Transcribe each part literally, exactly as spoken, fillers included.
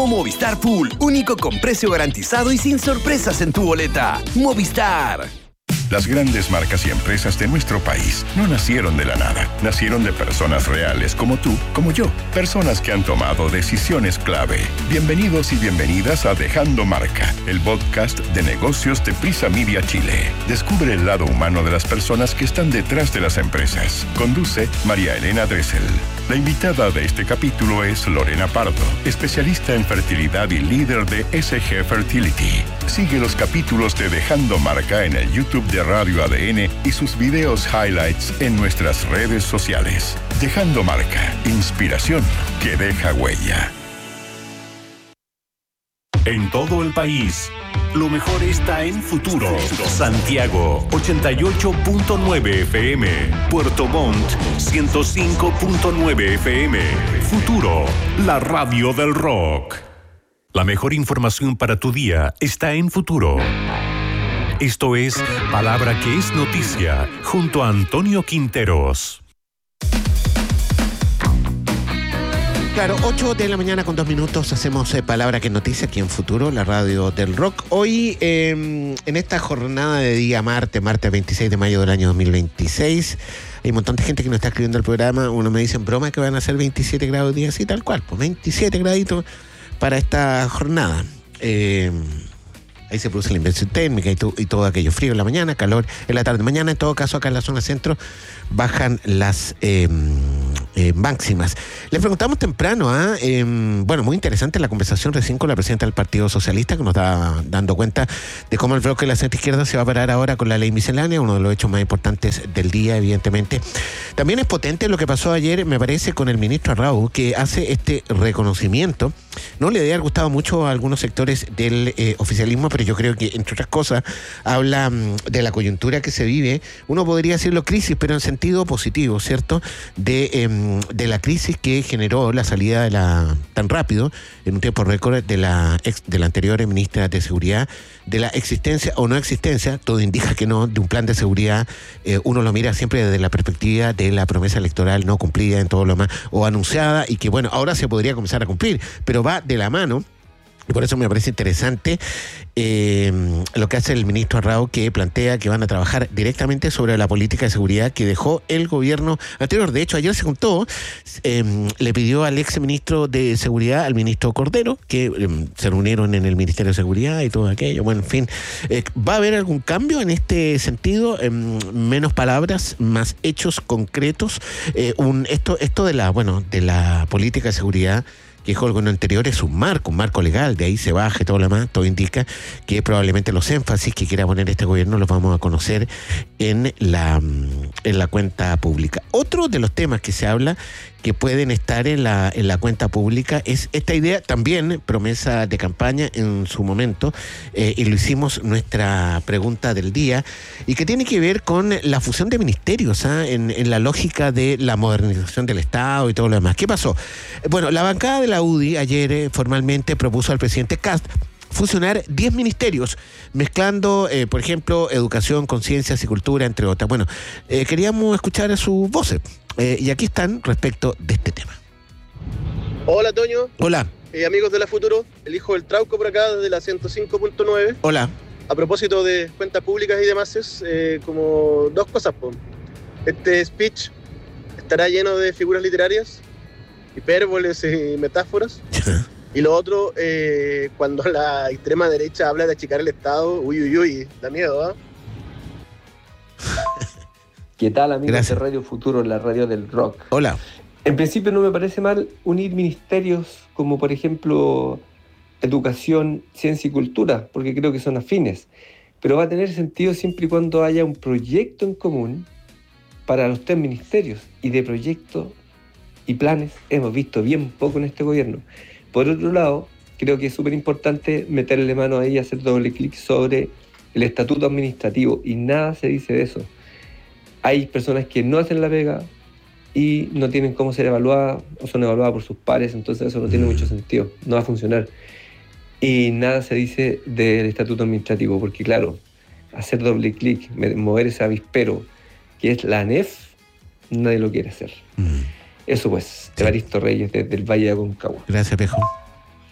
Llegó Movistar Full, único con precio garantizado y sin sorpresas en tu boleta. Movistar. Las grandes marcas y empresas de nuestro país no nacieron de la nada. Nacieron de personas reales como tú, como yo. Personas que han tomado decisiones clave. Bienvenidos y bienvenidas a Dejando Marca, el podcast de negocios de Prisa Media Chile. Descubre el lado humano de las personas que están detrás de las empresas. Conduce María Elena Dressel. La invitada de este capítulo es Lorena Pardo, especialista en fertilidad y líder de S G Fertility. Sigue los capítulos de Dejando Marca en el YouTube de Radio A D N y sus videos highlights en nuestras redes sociales. Dejando Marca, inspiración que deja huella. En todo el país, lo mejor está en Futuro. Santiago, ochenta y ocho punto nueve F M. Puerto Montt, ciento cinco punto nueve F M. Futuro, la radio del rock. La mejor información para tu día está en Futuro. Esto es Palabra que es Noticia, junto a Antonio Quinteros. Claro, ocho de la mañana con dos minutos hacemos eh, Palabra que es Noticia aquí en Futuro, la radio del rock. Hoy, eh, en esta jornada de día martes, martes veintiséis de mayo del año dos mil veintiséis, hay un montón de gente que nos está escribiendo el programa. Uno me dice en broma que van a ser veintisiete grados días, así tal cual, pues veintisiete graditos para esta jornada. Eh, ahí se produce la inversión térmica y, to- y todo aquello. Frío en la mañana, calor en la tarde. Mañana, en todo caso, acá en la zona centro, bajan las eh, eh, máximas. Les preguntamos temprano, ¿ah? ¿eh? Eh, bueno, muy interesante la conversación recién con la presidenta del Partido Socialista, que nos está dando cuenta de cómo el bloque de la centro izquierda se va a parar ahora con la ley miscelánea, uno de los hechos más importantes del día, evidentemente. También es potente lo que pasó ayer, me parece, con el ministro Arrau, que hace este reconocimiento. No le había gustado mucho a algunos sectores del eh, oficialismo, pero yo creo que, entre otras cosas, habla mm, de la coyuntura que se vive. Uno podría decirlo crisis, pero en sentido positivo, ¿cierto? De, eh, de la crisis que generó la salida de la tan rápido, en un tiempo récord, de la, ex, de la anterior ministra de Seguridad, de la existencia o no existencia, todo indica que no, de un plan de seguridad. Eh, uno lo mira siempre desde la perspectiva de la promesa electoral no cumplida en todo lo más, o anunciada, y que, bueno, ahora se podría comenzar a cumplir, pero va de la mano. Y por eso me parece interesante eh, lo que hace el ministro Arrau, que plantea que van a trabajar directamente sobre la política de seguridad que dejó el gobierno anterior. De hecho, ayer se juntó, eh, le pidió al ex ministro de Seguridad, al ministro Cordero, que eh, se reunieron en el Ministerio de Seguridad y todo aquello. Bueno, en fin, eh, ¿va a haber algún cambio en este sentido? Eh, menos palabras, más hechos concretos. Eh, un, esto, esto de la, bueno, de la política de seguridad que dijo el gobierno anterior es un marco, un marco legal, de ahí se baje todo lo demás, todo indica que probablemente los énfasis que quiera poner este gobierno los vamos a conocer en la, en la cuenta pública. Otro de los temas que se habla que pueden estar en la, en la cuenta pública es esta idea, también promesa de campaña en su momento, eh, y lo hicimos nuestra pregunta del día, y que tiene que ver con la fusión de ministerios, ¿ah? en, en la lógica de la modernización del Estado y todo lo demás. ¿Qué pasó? Bueno, la bancada de la U D I ayer eh, formalmente propuso al presidente Kast fusionar diez ministerios, mezclando, eh, por ejemplo, educación, conciencia, y cultura, entre otras. Bueno, eh, queríamos escuchar sus voces, eh, y aquí están respecto de este tema. Hola, Toño. Hola. Eh, amigos de la Futuro, el hijo del Trauco por acá, desde la ciento cinco punto nueve. Hola. A propósito de cuentas públicas y demás, es eh, como dos cosas, po. Este speech estará lleno de figuras literarias, hipérboles y metáforas. Y lo otro, eh, cuando la extrema derecha habla de achicar el Estado, uy, uy, uy, da miedo, ¿eh? ¿Qué tal, amigos Gracias. de Radio Futuro, la radio del rock? Hola. En principio no me parece mal unir ministerios como, por ejemplo, educación, ciencia y cultura, porque creo que son afines. Pero va a tener sentido siempre y cuando haya un proyecto en común para los tres ministerios. Y de proyectos y planes hemos visto bien poco en este gobierno. Por otro lado, creo que es súper importante meterle mano ahí y hacer doble clic sobre el estatuto administrativo, y nada se dice de eso. Hay personas que no hacen la pega y no tienen cómo ser evaluadas o son evaluadas por sus pares, entonces eso no tiene mucho sentido, no va a funcionar. Y nada se dice del estatuto administrativo, porque claro, hacer doble clic, mover ese avispero que es la A N E F, nadie lo quiere hacer. Mm. Eso pues, sí. Evaristo Reyes desde el Valle de Aconcagua. Gracias, Pejo.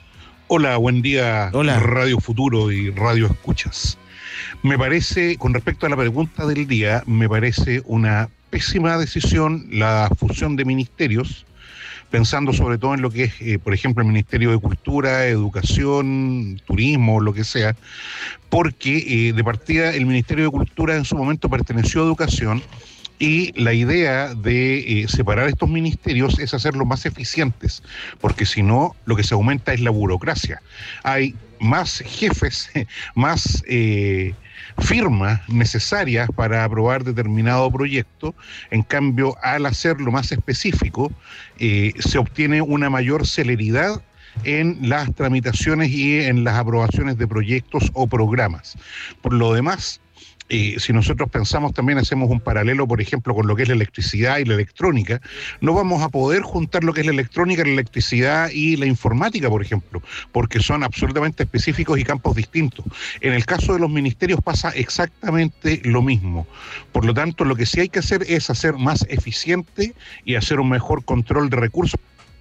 Hola, buen día. Hola. Radio Futuro y Radio Escuchas. Me parece, con respecto a la pregunta del día, me parece una pésima decisión la fusión de ministerios, pensando sobre todo en lo que es, eh, por ejemplo, el Ministerio de Cultura, Educación, Turismo, lo que sea, porque eh, de partida el Ministerio de Cultura en su momento perteneció a Educación, y la idea de eh, separar estos ministerios es hacerlos más eficientes, porque si no, lo que se aumenta es la burocracia. Hay más jefes, más eh, firmas necesarias para aprobar determinado proyecto. En cambio, al hacerlo más específico, eh, se obtiene una mayor celeridad en las tramitaciones y en las aprobaciones de proyectos o programas. Por lo demás, Eh, si nosotros pensamos también, hacemos un paralelo, por ejemplo, con lo que es la electricidad y la electrónica, no vamos a poder juntar lo que es la electrónica, la electricidad y la informática, por ejemplo, porque son absolutamente específicos y campos distintos. En el caso de los ministerios pasa exactamente lo mismo. Por lo tanto, lo que sí hay que hacer es hacer más eficiente y hacer un mejor control de recursos.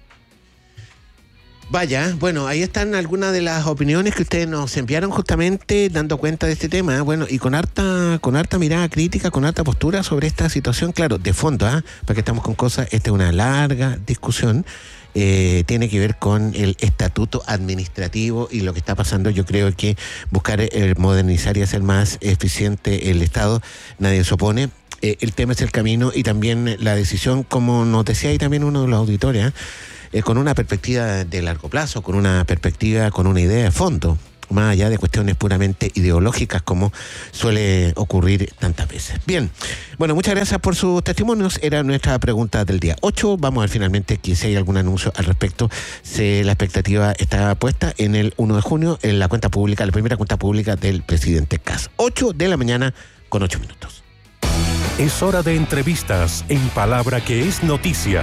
Vaya, bueno, ahí están algunas de las opiniones que ustedes nos enviaron justamente dando cuenta de este tema, bueno, y con harta con harta mirada crítica, con harta postura sobre esta situación, claro, de fondo, ¿ah? Porque estamos con cosas, esta es una larga discusión, eh, tiene que ver con el estatuto administrativo y lo que está pasando. Yo creo que buscar eh, modernizar y hacer más eficiente el Estado, nadie se opone. Eh, el tema es el camino y también la decisión, como nos decía ahí también uno de los auditores, ¿eh? Eh, con una perspectiva de largo plazo, con una perspectiva, con una idea de fondo, más allá de cuestiones puramente ideológicas como suele ocurrir tantas veces. Bien, bueno, muchas gracias por sus testimonios, era nuestra pregunta del día ocho, vamos a ver finalmente que si hay algún anuncio al respecto. Se, la expectativa está puesta en el uno de junio, en la cuenta pública, la primera cuenta pública del presidente Kast. ocho de la mañana con ocho minutos. Es hora de entrevistas en Palabra que es Noticia.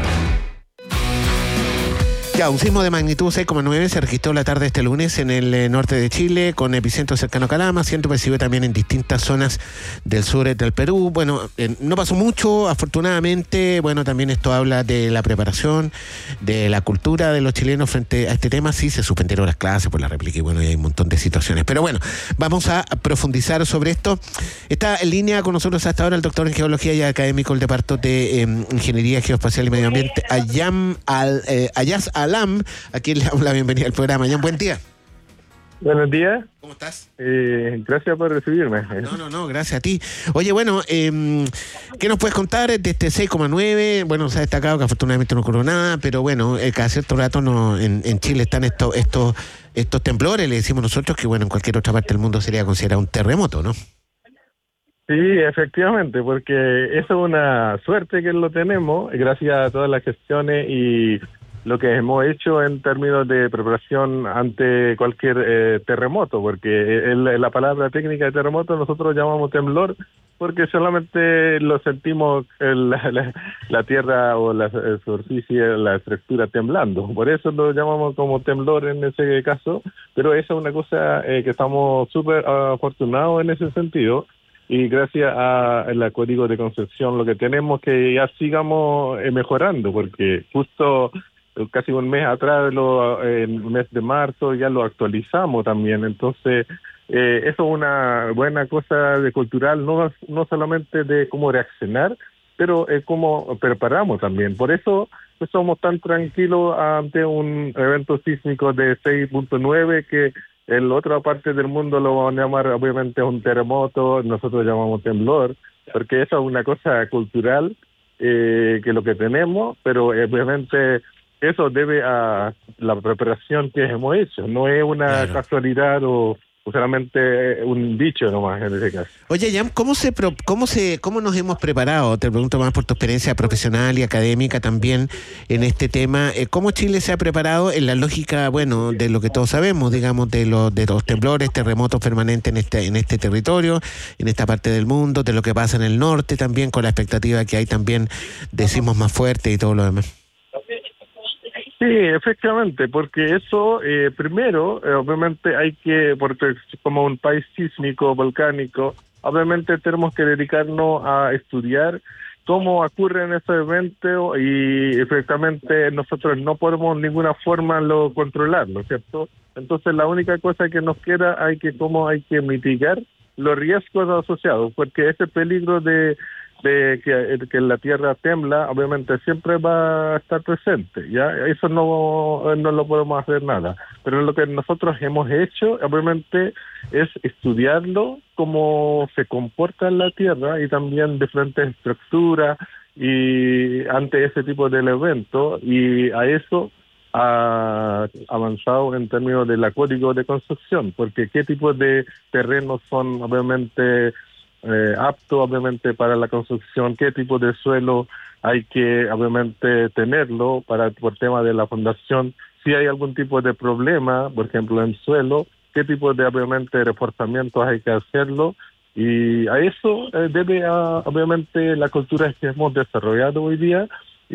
Ya, un sismo de magnitud seis coma nueve se registró la tarde de este lunes en el eh, norte de Chile, con epicentro cercano a Calama, siendo percibido también en distintas zonas del sur del Perú. Bueno, eh, no pasó mucho, afortunadamente. Bueno, también esto habla de la preparación, de la cultura de los chilenos frente a este tema. Sí, se suspendieron las clases por la réplica y bueno, y hay un montón de situaciones. Pero bueno, vamos a profundizar sobre esto. Está en línea con nosotros hasta ahora el doctor en Geología y académico del Departamento de eh, Ingeniería Geoespacial y Medio Ambiente, Ayam Al, eh, Ayaz Alam, a quien le damos la bienvenida al programa. Ayam, buen día. Buenos días. ¿Cómo estás? Eh, gracias por recibirme. No, no, no, gracias a ti. Oye, bueno, eh, ¿qué nos puedes contar de este seis coma nueve? Bueno, se ha destacado que afortunadamente no ocurrió nada, pero bueno, eh, cada cierto rato no, en, en Chile están estos, estos, estos temblores, le decimos nosotros, que bueno, en cualquier otra parte del mundo sería considerado un terremoto, ¿no? Sí, efectivamente, porque eso es una suerte que lo tenemos, gracias a todas las gestiones y lo que hemos hecho en términos de preparación ante cualquier eh, terremoto, porque el, la palabra técnica de terremoto nosotros llamamos temblor, porque solamente lo sentimos en la, la, la tierra o la superficie, la estructura temblando, por eso lo llamamos como temblor en ese caso, pero esa es una cosa eh, que estamos súper afortunados en ese sentido. Y gracias al Código de Concepción lo que tenemos que ya sigamos eh, mejorando, porque justo casi un mes atrás, lo, en el mes de marzo, ya lo actualizamos también. Entonces, eh, eso es una buena cosa de cultural, no, no solamente de cómo reaccionar, pero eh, cómo preparamos también. Por eso pues, somos tan tranquilos ante un evento sísmico de seis punto nueve que en la otra parte del mundo lo van a llamar obviamente un terremoto, nosotros llamamos temblor, porque eso es una cosa cultural eh, que lo que tenemos, pero eh, obviamente eso debe a la preparación que hemos hecho, no es una claro. casualidad o, o solamente un dicho nomás en ese caso. Oye, Ayam, ¿cómo se, pro, cómo se, cómo nos hemos preparado? Te pregunto más por tu experiencia profesional y académica también en este tema. ¿Cómo Chile se ha preparado en la lógica, bueno, de lo que todos sabemos, digamos, de los de los temblores, terremotos permanentes en este en este territorio, en esta parte del mundo, de lo que pasa en el norte también, con la expectativa que hay también de sismos más fuertes y todo lo demás? Sí, efectivamente, porque eso, eh, primero, eh, obviamente hay que, porque como un país sísmico, volcánico, obviamente tenemos que dedicarnos a estudiar cómo ocurren esos eventos y efectivamente nosotros no podemos de ninguna forma lo controlarlo, ¿cierto? Entonces la única cosa que nos queda hay que cómo hay que mitigar los riesgos asociados, porque ese peligro de de que, que la tierra tiembla, obviamente siempre va a estar presente, ya eso no, no lo podemos hacer nada, pero lo que nosotros hemos hecho, obviamente, es estudiarlo, cómo se comporta en la tierra y también diferentes estructuras y ante ese tipo de evento, y a eso ha avanzado en términos de la código de construcción, porque qué tipo de terrenos son obviamente Eh, apto obviamente para la construcción, qué tipo de suelo hay que obviamente tenerlo para por tema de la fundación, si hay algún tipo de problema, por ejemplo en suelo, qué tipo de obviamente reforzamientos hay que hacerlo, y a eso eh, debe a, obviamente la cultura que hemos desarrollado hoy día,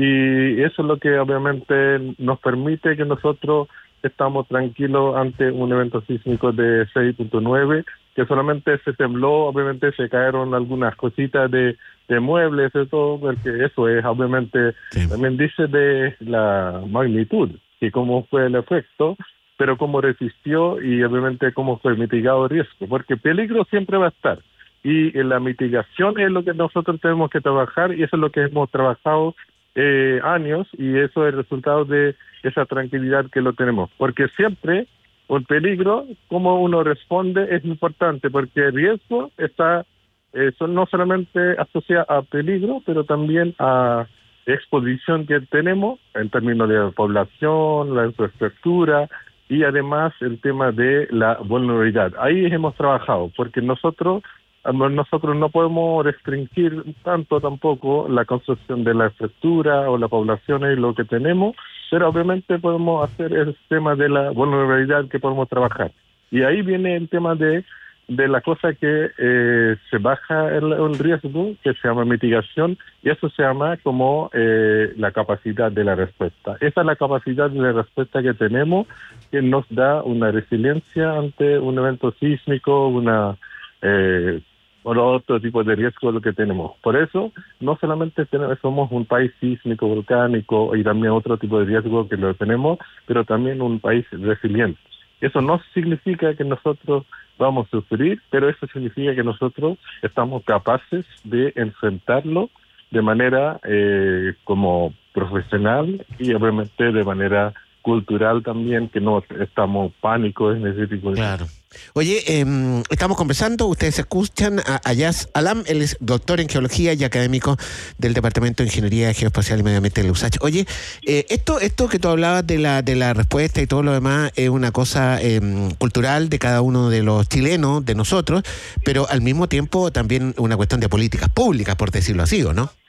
y eso es lo que obviamente nos permite que nosotros estamos tranquilos ante un evento sísmico de seis punto nueve, que solamente se tembló, obviamente se cayeron algunas cositas de, de muebles y todo, porque eso es obviamente, sí. También dice de la magnitud, y cómo fue el efecto, pero cómo resistió y obviamente cómo fue mitigado el riesgo, porque peligro siempre va a estar, y la mitigación es lo que nosotros tenemos que trabajar, y eso es lo que hemos trabajado eh, años, y eso es el resultado de esa tranquilidad que lo tenemos, porque siempre un peligro, cómo uno responde es importante, porque el riesgo está eh, son no solamente asociado a peligro, pero también a exposición que tenemos en términos de población, la infraestructura y además el tema de la vulnerabilidad. Ahí hemos trabajado, porque nosotros nosotros no podemos restringir tanto tampoco la construcción de la infraestructura o la población y lo que tenemos, pero obviamente podemos hacer el tema de la vulnerabilidad que podemos trabajar. Y ahí viene el tema de, de la cosa que eh, se baja el, el riesgo, que se llama mitigación, y eso se llama como eh, la capacidad de la respuesta. Esa es la capacidad de la respuesta que tenemos, que nos da una resiliencia ante un evento sísmico, una... Eh, o otro tipo de riesgo lo que tenemos. Por eso, no solamente tenemos, somos un país sísmico, volcánico y también otro tipo de riesgo que lo tenemos, pero también un país resiliente. Eso no significa que nosotros vamos a sufrir, pero eso significa que nosotros estamos capaces de enfrentarlo de manera eh, como profesional y obviamente de manera cultural también, que no estamos pánicos en ese tipo de claro. Oye, eh, estamos conversando, ustedes escuchan a Ayaz Alam, él es doctor en geología y académico del Departamento de Ingeniería Geoespacial y Medio Ambiente de la U S A C H. Oye, eh, esto esto que tú hablabas de la de la respuesta y todo lo demás es una cosa eh, cultural de cada uno de los chilenos, de nosotros, pero al mismo tiempo también una cuestión de políticas públicas, por decirlo así, ¿o no?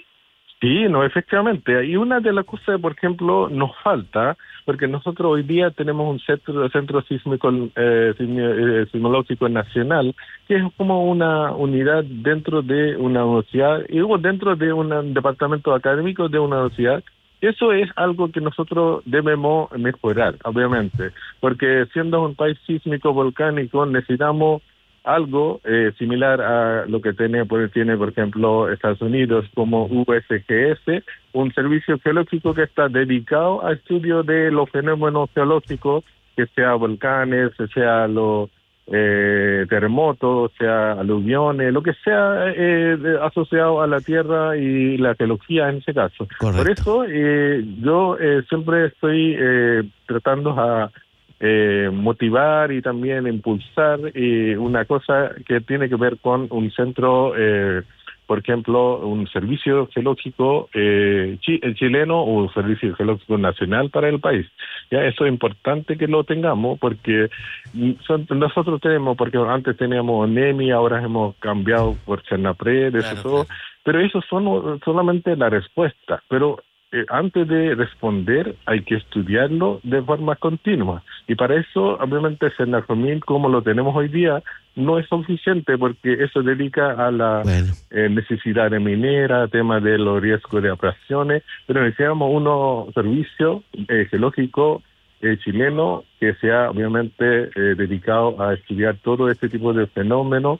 Sí, no, efectivamente. Y una de las cosas, por ejemplo, nos falta, porque nosotros hoy día tenemos un centro, centro sísmico, eh, sismológico nacional, que es como una unidad dentro de una universidad, y luego dentro de un departamento académico de una universidad. Eso es algo que nosotros debemos mejorar, obviamente, porque siendo un país sísmico volcánico necesitamos algo eh, similar a lo que tiene por, tiene, por ejemplo, Estados Unidos como U S G S, un servicio geológico que está dedicado al estudio de los fenómenos geológicos, que sea volcanes, sea los eh, terremotos, sea aluviones, lo que sea eh, asociado a la Tierra y la geología en ese caso. Correcto. Por eso eh, yo eh, siempre estoy eh, tratando a Eh, motivar y también impulsar eh, una cosa que tiene que ver con un centro, eh, por ejemplo, un servicio geológico eh, chi chileno o un servicio geológico nacional para el país. Ya eso es importante que lo tengamos, porque son, nosotros tenemos, porque antes teníamos NEMI, ahora hemos cambiado por CENAPRED, eso claro, todo, claro. Pero eso son solamente la respuesta, pero Eh, antes de responder hay que estudiarlo de forma continua, y para eso obviamente Senacomil, como lo tenemos hoy día, no es suficiente, porque eso dedica a la bueno. eh, necesidad de minera, tema de los riesgos de abrasiones, pero necesitamos uno servicio eh, geológico eh, chileno que sea obviamente eh, dedicado a estudiar todo este tipo de fenómenos,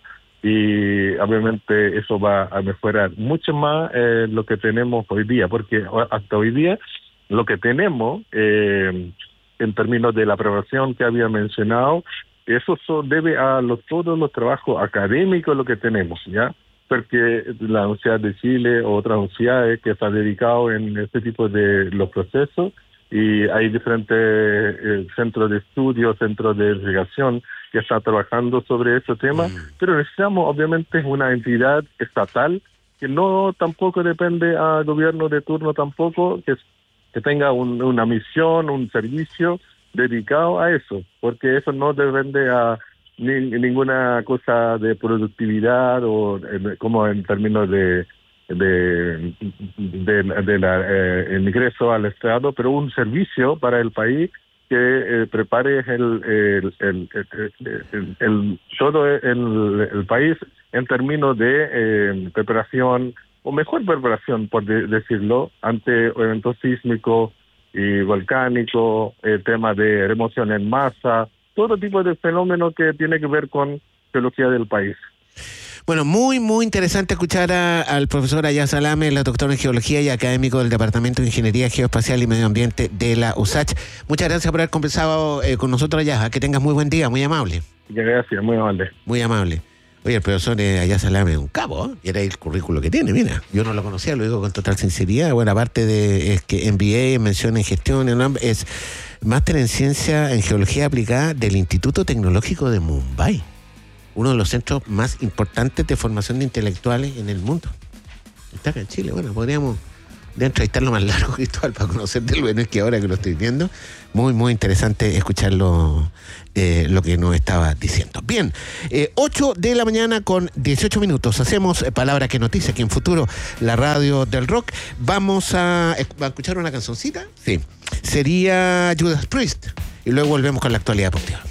y obviamente eso va a mejorar mucho más eh, lo que tenemos hoy día, porque hasta hoy día lo que tenemos eh, en términos de la aprobación que había mencionado, eso so debe a los, todos los trabajos académicos lo que tenemos, ¿ya? Porque la Universidad de Chile o otras universidades que se han dedicado en este tipo de los procesos, y hay diferentes eh, centros de estudio, centros de investigación que están trabajando sobre ese tema, mm. pero necesitamos obviamente una entidad estatal que no tampoco depende al gobierno de turno tampoco, que, que tenga un, una misión, un servicio dedicado a eso, porque eso no depende a ni, ninguna cosa de productividad o en, como en términos de de, de, de la, eh, el ingreso al Estado, pero un servicio para el país que eh, prepare el, el, el, el, el, el todo el, el país en términos de eh, preparación, o mejor preparación, por de, decirlo, ante eventos sísmicos y volcánicos, el tema de remoción en masa, todo tipo de fenómenos que tiene que ver con geología del país. Bueno, muy, muy interesante escuchar a, al profesor Ayaz Salame, la doctora en Geología y académico del Departamento de Ingeniería Geoespacial y Medio Ambiente de la U S A C H. Muchas gracias por haber conversado eh, con nosotros, Ayaz. Que tengas muy buen día, muy amable. Gracias, muy amable. Muy amable. Oye, el profesor eh, Ayaz Salame es un cabo, ¿eh? Y era el currículo que tiene, mira. Yo no lo conocía, lo digo con total sinceridad. Bueno, aparte de es que M B A, mención en gestión, es máster en ciencia en geología aplicada del Instituto Tecnológico de Mumbai, uno de los centros más importantes de formación de intelectuales en el mundo. Está acá en Chile. Bueno, podríamos de entrevistarlo más largo, Cristóbal, para conocer de lo bueno es que ahora que lo estoy viendo, muy, muy interesante escucharlo, eh, lo que nos estaba diciendo. Bien, eh, ocho de la mañana con dieciocho minutos. Hacemos eh, Palabra que Noticia aquí en Futuro, la radio del rock. Vamos a, ¿a escuchar una cancioncita? Sí. Sería Judas Priest. Y luego volvemos con la actualidad deportiva.